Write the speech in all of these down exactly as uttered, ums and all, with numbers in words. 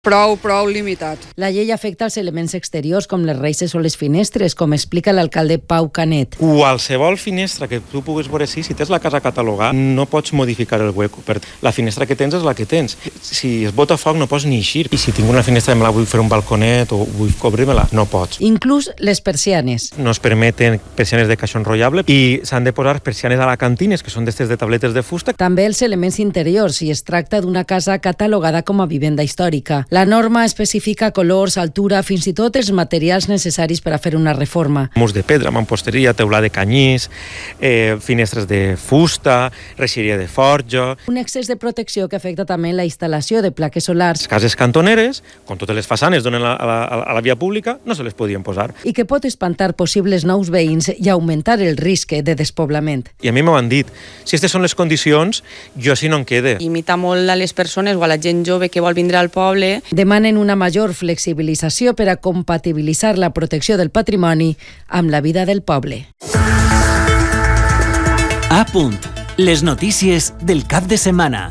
Prou, prou limitat. La llei afecta els elements exteriors com les reixes o les finestres, com explica l'alcalde Pau Canet. Qualsevol finestra que tu puguis veure així, si tens la casa catalogada, no pots modificar el hueco. La finestra que tens és la que tens. Si es bota foc no pots ni eixir. I si tinc una finestra i me la vull fer un balconet o vull cobrir-me-la, no pots. Inclús les persianes. No es permeten persianes de caixó enrotllable i s'han de posar persianes alacantines, que són d'estes de tabletes de fusta. També els elements interiors, si es tracta d'una casa catalogada com a vivenda històrica. La norma especifica colors, altura, fins i tot els materials necessaris per a fer una reforma. Murs de pedra, mamposteria, teulat de canyís, eh, finestres de fusta, reixeria de forja... Un excés de protecció que afecta també la instal·lació de plaques solars. Les cases cantoneres, com totes les façanes donen a la, a la via pública, no se les podien posar. I que pot espantar possibles nous veïns i augmentar el risc de despoblament. I a mi m'ho han dit, si aquestes són les condicions, jo si no en quede. Imita molt a les persones o a la gent jove que vol vindre al poble. Demanen una major flexibilització per a compatibilitzar la protecció del patrimoni amb la vida del poble. A punt. Les notícies del cap de setmana.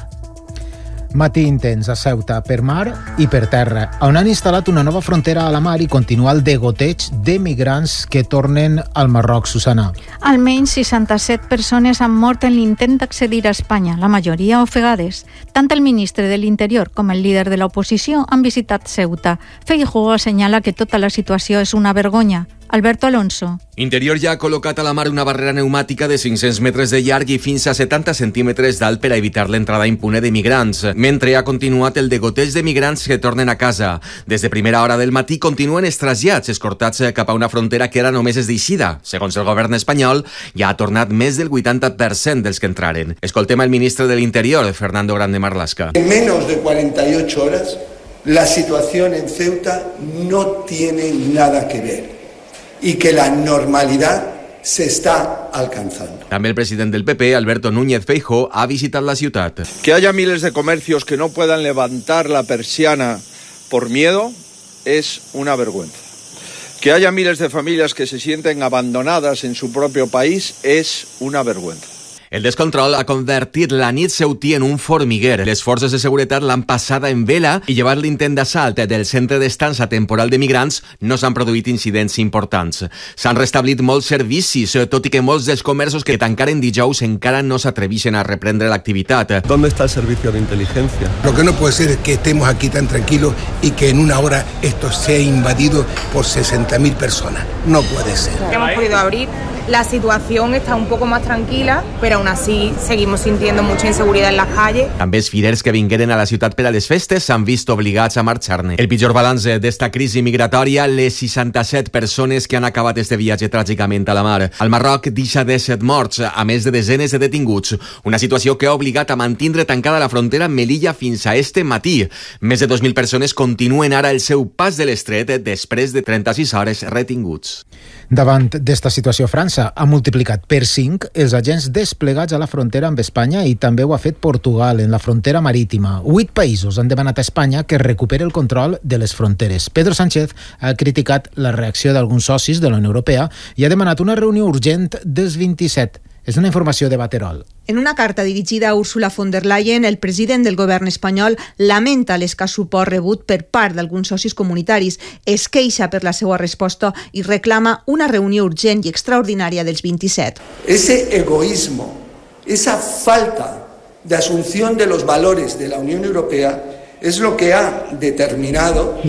Matí intens a Ceuta per mar i per terra, on han instal·lat una nova frontera a la mar i continua el degoteig de migrants que tornen al Marroc, Susana. Almenys seixanta-set persones han mort en l'intent d'accedir a Espanya, la majoria ofegades. Tant el ministre de l'Interior com el líder de l'oposició han visitat Ceuta. Feijóo assenyala que tota la situació és una vergonya. Alberto Alonso. Interior ja ha col·locat a la mar una barrera pneumàtica de cinc-cents metres de llarg i fins a setanta centímetres d'alt per a evitar l'entrada impune de migrants, mentre ha continuat el degoteig de migrants que tornen a casa. Des de primera hora del matí continuen els trasllats escortats cap a una frontera que ara només és d'eixida. Segons el govern espanyol, ja ha tornat més del vuitanta per cent dels que entraren. Escoltem el ministre de l'Interior, Fernando Grande Marlaska. En menos de cuarenta y ocho horas, la situación en Ceuta no tiene nada que ver. Y que la normalidad se está alcanzando. També el president del P P, Alberto Núñez Feijóo, ha visitat la ciutat. Que haya miles de comercios que no puedan levantar la persiana por miedo es una vergüenza. Que haya miles de familias que se sienten abandonadas en su propio país es una vergüenza. El descontrol ha convertit la nit ceutí en un formiguer. Les forces de seguretat l'han passada en vela i llevat l'intent d'assalt del centre d'estança temporal de migrants no s'han produït incidents importants. S'han restablit molts servicis, tot i que molts dels comerços que tancaren dijous encara no s'atreveixen a reprendre l'activitat. ¿Dónde está el servicio de inteligencia? Lo que no puede ser es que estemos aquí tan tranquilos y que en una hora esto sea invadido por sesenta mil personas. No puede ser. Hemos podido abrir. La situación está un poco más tranquila, pero aún así seguimos sintiendo mucha inseguridad en las calles. També els firers que vingueren a la ciutat per a les festes s'han vist obligats a marxar-ne. El pitjor balanç d'esta crisi migratòria, les seixanta-set persones que han acabat este viatge tràgicament a la mar. Al Marroc deixa disset morts, a més de desenes de detinguts. Una situació que ha obligat a mantindre tancada la frontera amb Melilla fins a este matí. Més de dos mil persones continuen ara el seu pas de l'estret després de trenta-sis hores retinguts. Davant d'esta situació, França ha multiplicat per cinc els agents desplegats a la frontera amb Espanya i també ho ha fet Portugal en la frontera marítima. Huit països han demanat a Espanya que recuperi el control de les fronteres. Pedro Sánchez ha criticat la reacció d'alguns socis de la Unió Europea i ha demanat una reunió urgent dels vint-i-set. És una informació de Baterol. En una carta dirigida a Ursula von der Leyen, el president del govern espanyol lamenta l'escàs suport rebut per part d'alguns socis comunitaris, es queixa per la seva resposta i reclama una reunió urgent i extraordinària dels vint-i-set. Ese egoísmo, esa falta de asunción de los valores de la Unión Europea es lo que ha determinado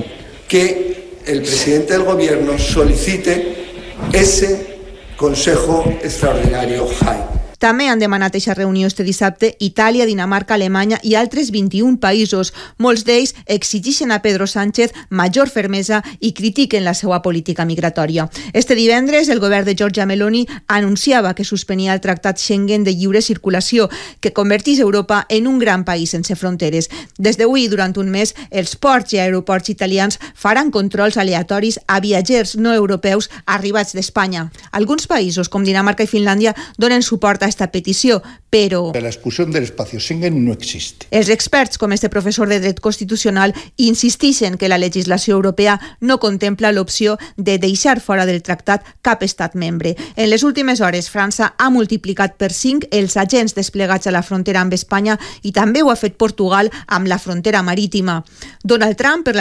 que el presidente del gobierno solicite ese Consejo Extraordinario High. També han demanat aquesta reunió este dissabte Itàlia, Dinamarca, Alemanya i altres vint-i-un països. Molts d'ells exigeixen a Pedro Sánchez major fermesa i critiquen la seva política migratòria. Este divendres, el govern de Giorgia Meloni anunciava que suspenia el Tractat Schengen de lliure circulació, que converteix Europa en un gran país sense fronteres. Des d'avui, durant un mes, els ports i aeroports italians faran controls aleatoris a viatgers no europeus arribats d'Espanya. Alguns països, com Dinamarca i Finlàndia, donen suport a esta petició, però... La expulsión del espacio Schengen no existe. Els experts, com este professor de dret constitucional, insisteixen que la legislació europea no contempla l'opció de deixar fora del tractat cap estat membre. En les últimes hores, França ha multiplicat per cinc els agents desplegats a la frontera amb Espanya i també ho ha fet Portugal amb la frontera marítima. Donald Trump, per la